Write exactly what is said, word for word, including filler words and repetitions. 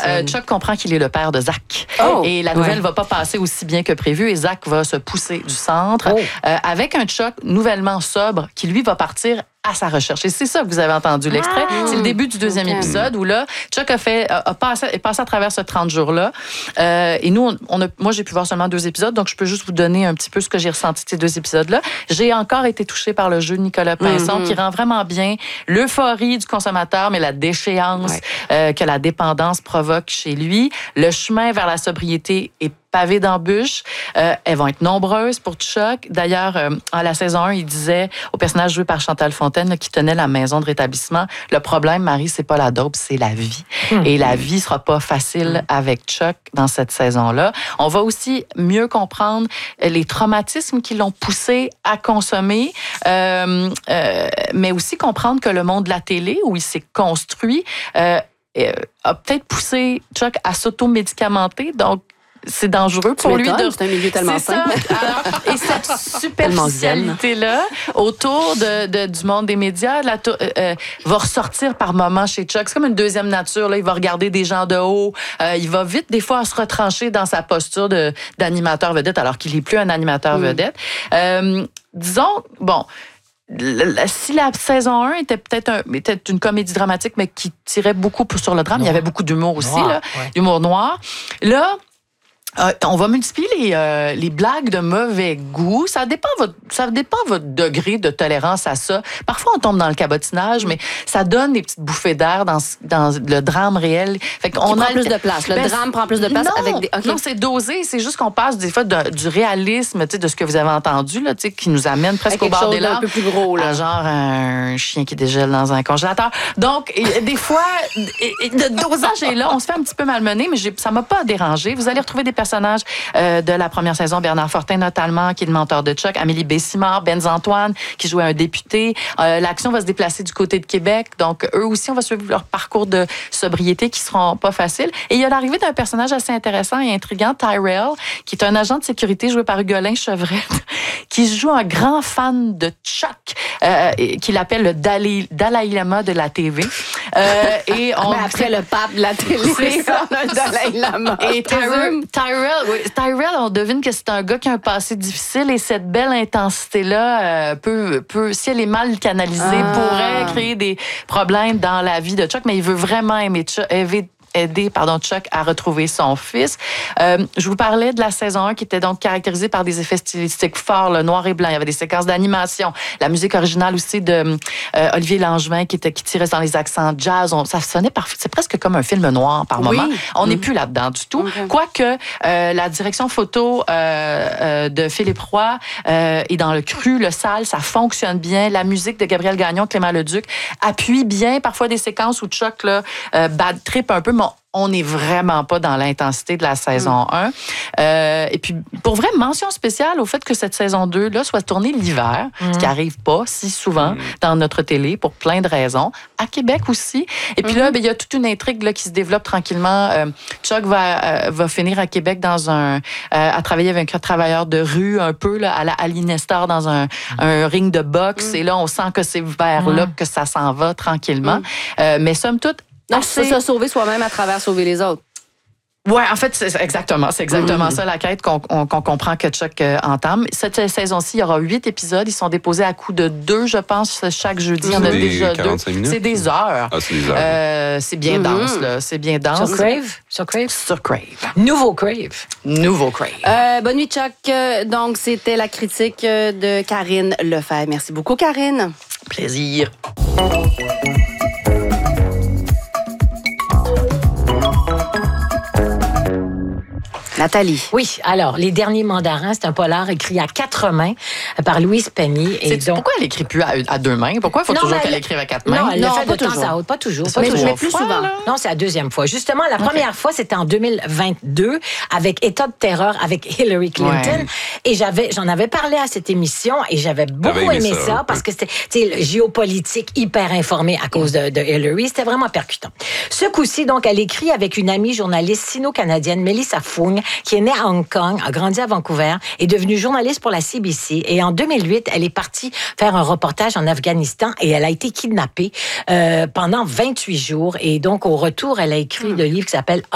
euh, Chuck comprend qu'il est le père de Zach. Oh, et la nouvelle ouais. va pas passer aussi bien que prévu et Zach va se pousser du centre Oh. euh, avec un Chuck nouvellement sobre qui, lui, va partir à sa recherche. Et c'est ça que vous avez entendu l'extrait. Ah, c'est le début du deuxième okay. épisode où là, Chuck a, fait, a, a passé, est passé à travers ce trente jours-là. Euh, et nous, on, on a, moi, j'ai pu voir seulement deux épisodes, donc je peux juste vous donner un petit peu ce que j'ai ressenti de ces deux épisodes-là. J'ai encore été touchée par le jeu de Nicolas Pinson, mm-hmm. qui rend vraiment bien l'euphorie du consommateur, mais la déchéance ouais. euh, que la dépendance provoque chez lui. Le chemin vers la sobriété est pavé d'embûches. Euh, elles vont être nombreuses pour Chuck. D'ailleurs, euh, à la saison un, il disait au personnage joué par Chantal Fontaine là, qui tenait la maison de rétablissement, le problème, Marie, c'est pas la dope, c'est la vie. Mmh. Et la vie sera pas facile mmh. avec Chuck dans cette saison-là. On va aussi mieux comprendre les traumatismes qui l'ont poussé à consommer, euh, euh, mais aussi comprendre que le monde de la télé, où il s'est construit, euh, euh, a peut-être poussé Chuck à s'automédicamenter. Donc, c'est dangereux pour lui. De... C'est un milieu tellement simple. Et cette superficialité-là autour de, de, du monde des médias la, euh, va ressortir par moments chez Chuck. C'est comme une deuxième nature. Là. Il va regarder des gens de haut. Euh, il va vite, des fois, se retrancher dans sa posture de, d'animateur vedette, alors qu'il n'est plus un animateur mmh. vedette. Euh, disons, bon... Si la saison un était peut-être un, était une comédie dramatique, mais qui tirait beaucoup sur le drame, noir. Il y avait beaucoup d'humour aussi, noir, là, ouais. d'humour noir. Là, Euh, on va multiplier les, euh, les blagues de mauvais goût. Ça dépend votre, ça dépend votre degré de tolérance à ça. Parfois, on tombe dans le cabotinage, mais ça donne des petites bouffées d'air dans, dans le drame réel. Fait qu'on Qui a prend plus de place. Le ben, drame prend plus de place non, avec des... Okay. Non, c'est dosé. C'est juste qu'on passe des fois de, du réalisme, de ce que vous avez entendu, là, qui nous amène presque au bord des larmes. Un peu plus gros, là. Genre un chien qui dégèle dans un congélateur. Donc, et, des fois, et, et, le dosage est là. On se fait un petit peu malmener, mais j'ai, ça m'a pas dérangé. Vous allez retrouver des personnages euh, de la première saison, Bernard Fortin notamment, qui est le mentor de Chuck, Amélie Bessimard, Benz Antoine, qui jouait un député. Euh, l'action va se déplacer du côté de Québec, donc eux aussi, on va suivre leur parcours de sobriété qui seront pas faciles. Et il y a l'arrivée d'un personnage assez intéressant et intriguant, Tyrell, qui est un agent de sécurité joué par Hugolin Chevrette, qui joue un grand fan de Chuck, euh, qu'il appelle le Dalai, Dalai Lama de la T V. Euh, et on Mais après le pape de la télé, c'est ça, on a le Dalai Lama. Et Tyrell, Tyrell, oui, Tyrell, on devine que c'est un gars qui a un passé difficile et cette belle intensité-là euh, peut, peut, si elle est mal canalisée, ah. pourrait créer des problèmes dans la vie de Chuck, mais il veut vraiment aimer Chuck, aimer aider pardon, Chuck à retrouver son fils. Euh, je vous parlais de la saison un qui était donc caractérisée par des effets stylistiques forts, le noir et blanc. Il y avait des séquences d'animation. La musique originale aussi de euh, Olivier Langevin qui, était, qui tirait dans les accents jazz. On, ça sonnait parfait. C'est presque comme un film noir par moment. Oui. On n'est mmh. plus là-dedans du tout. Okay. Quoique euh, la direction photo euh, euh, de Philippe Roy euh, est dans le cru, le sale, ça fonctionne bien. La musique de Gabriel Gagnon, Clément Leduc appuie bien parfois des séquences où Chuck là, euh, bad trip un peu. Mais on n'est vraiment pas dans l'intensité de la saison mm. un. Euh, et puis, pour vrai, mention spéciale au fait que cette saison deux là, soit tournée l'hiver, mm. ce qui n'arrive pas si souvent mm. dans notre télé pour plein de raisons. À Québec aussi. Et puis mm. là, ben, il y a toute une intrigue là, qui se développe tranquillement. Euh, Chuck va, euh, va finir à Québec dans un, euh, à travailler avec un travailleur de rue un peu là, à la Ali Nestor dans un, mm. un ring de boxe. Mm. Et là, on sent que c'est vers là mm. que ça s'en va tranquillement. Mm. Euh, mais somme toute, donc, c'est se sauver soi-même à travers sauver les autres. Oui, en fait, c'est exactement, c'est exactement mmh. ça la quête qu'on, on, qu'on comprend que Chuck euh, entame. Cette saison-ci, il y aura huit épisodes. Ils sont déposés à coup de deux, je pense, chaque jeudi. Il y en a déjà deux. Minutes. C'est des heures. Ah, c'est des heures. Euh, c'est bien mmh. dense, là. C'est bien dense. Sur Crave? Sur Crave? Sur Crave. Nouveau Crave. Nouveau Crave. Euh, bonne nuit, Chuck. Donc, c'était la critique de Karine Lefebvre. Merci beaucoup, Karine. Plaisir. Nathalie. Oui, alors, Les Derniers Mandarins, c'est un polar écrit à quatre mains par Louise Penny. Et donc... Pourquoi elle écrit plus à, à deux mains? Pourquoi il faut non, toujours qu'elle écrive à quatre mains? Non, elle non, le fait de temps toujours. à autre. Pas toujours. Pas mais, toujours. mais plus fois, souvent. Là? Non, c'est la deuxième fois. Justement, la okay. première fois, c'était en deux mille vingt-deux avec État de terreur avec Hillary Clinton. Ouais. Et j'avais, j'en avais parlé à cette émission et j'avais beaucoup aimé, aimé ça, ça parce que c'était le géopolitique hyper informé à cause de, de Hillary. C'était vraiment percutant. Ce coup-ci, donc, elle écrit avec une amie journaliste sino-canadienne, Melissa Fung, qui est née à Hong Kong, a grandi à Vancouver, est devenue journaliste pour la C B C. Et en deux mille huit, elle est partie faire un reportage en Afghanistan et elle a été kidnappée euh, pendant vingt-huit jours. Et donc, au retour, elle a écrit mmh. le livre qui s'appelle